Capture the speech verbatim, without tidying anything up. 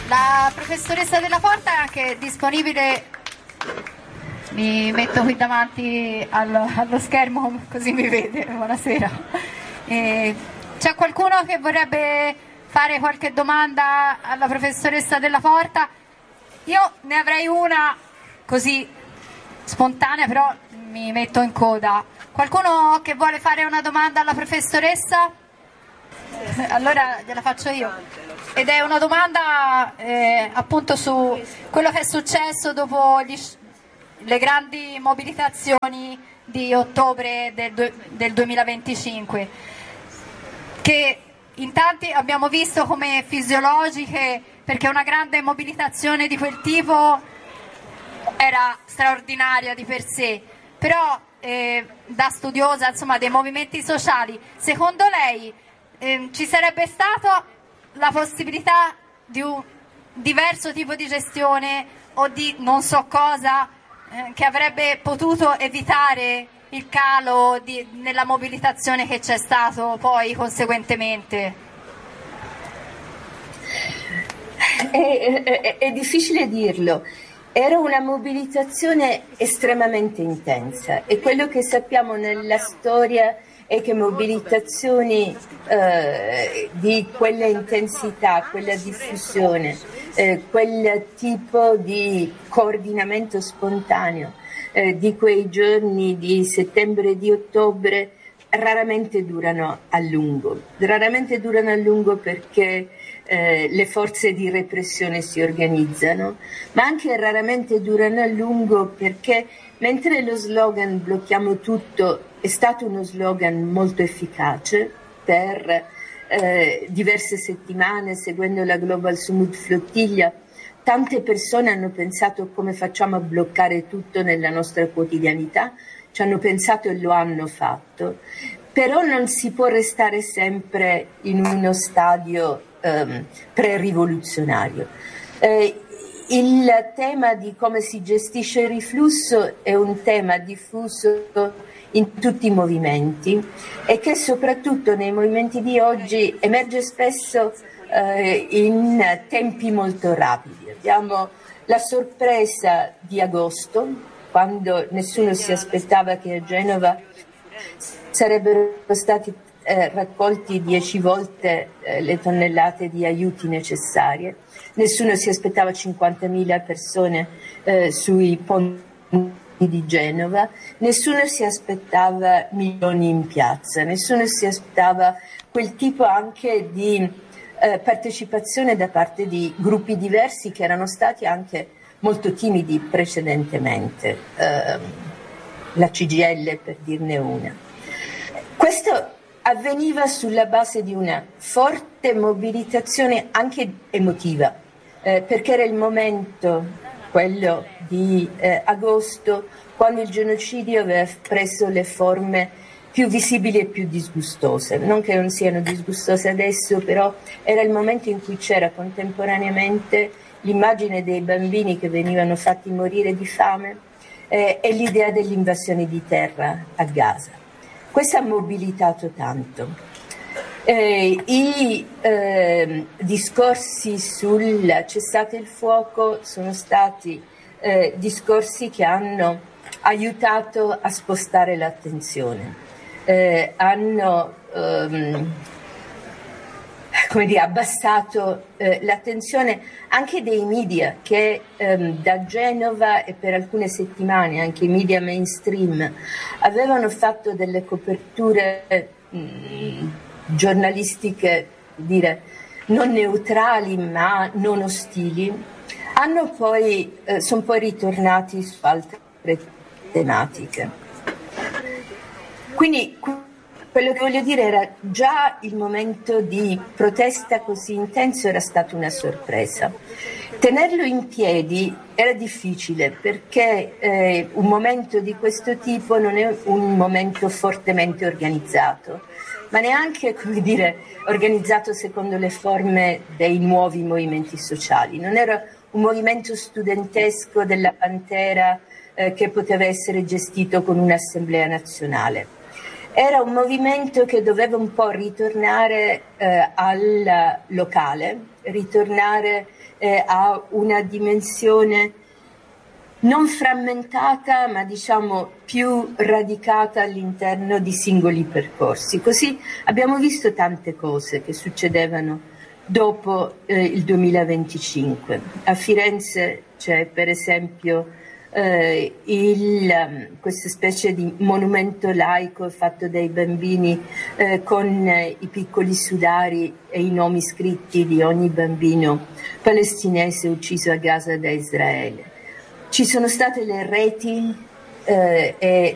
La professoressa Della Porta che è disponibile, mi metto qui davanti allo, allo schermo così mi vede, buonasera. Eh, c'è qualcuno che vorrebbe fare qualche domanda alla professoressa Della Porta? Io ne avrei una così spontanea, però mi metto in coda. Qualcuno che vuole fare una domanda alla professoressa? Eh, allora gliela faccio io. Ed è una domanda eh, appunto su quello che è successo dopo gli, le grandi mobilitazioni di ottobre del, del duemilaventicinque, che in tanti abbiamo visto come fisiologiche, perché una grande mobilitazione di quel tipo era straordinaria di per sé, però eh, da studiosa insomma dei movimenti sociali, secondo lei eh, ci sarebbe stato la possibilità di un diverso tipo di gestione o di non so cosa eh, che avrebbe potuto evitare il calo di, nella mobilitazione che c'è stato poi conseguentemente? È, è, è difficile dirlo. Era una mobilitazione estremamente intensa e quello che sappiamo nella storia è che mobilitazioni eh, di quella intensità, quella diffusione, eh, quel tipo di coordinamento spontaneo eh, di quei giorni di settembre e di ottobre raramente durano a lungo. Raramente durano a lungo perché eh, le forze di repressione si organizzano, ma anche raramente durano a lungo perché mentre lo slogan "blocchiamo tutto" è stato uno slogan molto efficace per eh, diverse settimane, seguendo la Global Summit Flottiglia, tante persone hanno pensato come facciamo a bloccare tutto nella nostra quotidianità, ci hanno pensato e lo hanno fatto, però non si può restare sempre in uno stadio ehm, pre-rivoluzionario. Eh, il tema di come si gestisce il riflusso è un tema diffuso in tutti i movimenti e che soprattutto nei movimenti di oggi emerge spesso eh, in tempi molto rapidi. Abbiamo la sorpresa di agosto, quando nessuno si aspettava che a Genova sarebbero stati eh, raccolti dieci volte eh, le tonnellate di aiuti necessarie. Nessuno si aspettava cinquantamila persone eh, sui ponti di Genova, nessuno si aspettava milioni in piazza, nessuno si aspettava quel tipo anche di eh, partecipazione da parte di gruppi diversi che erano stati anche molto timidi precedentemente, eh, la C G I L per dirne una. Questo avveniva sulla base di una forte mobilitazione anche emotiva, eh, perché era il momento, quello di eh, agosto, quando il genocidio aveva preso le forme più visibili e più disgustose. Non che non siano disgustose adesso, però era il momento in cui c'era contemporaneamente l'immagine dei bambini che venivano fatti morire di fame eh, e l'idea dell'invasione di terra a Gaza. Questo ha mobilitato tanto. Eh, I eh, discorsi sul cessate il fuoco sono stati eh, discorsi che hanno aiutato a spostare l'attenzione, eh, hanno ehm, come dire, abbassato eh, l'attenzione anche dei media che ehm, da Genova e per alcune settimane anche i media mainstream avevano fatto delle coperture mh, giornalistiche, dire, non neutrali ma non ostili, hanno poi, eh, sono poi ritornati su altre tematiche. Quindi quello che voglio dire era già il momento di protesta così intenso era stata una sorpresa. Tenerlo in piedi era difficile perché eh, un momento di questo tipo non è un momento fortemente organizzato, ma neanche, come dire, organizzato secondo le forme dei nuovi movimenti sociali. Non era un movimento studentesco della Pantera eh, che poteva essere gestito con un'assemblea nazionale. Era un movimento che doveva un po' ritornare eh, al locale, ritornare eh, a una dimensione non frammentata, ma diciamo più radicata all'interno di singoli percorsi. Così abbiamo visto tante cose che succedevano dopo eh, il duemilaventicinque. A Firenze c'è per esempio eh, il, questa specie di monumento laico fatto dai bambini eh, con eh, i piccoli sudari e i nomi scritti di ogni bambino palestinese ucciso a Gaza da Israele. Ci sono state le reti eh, e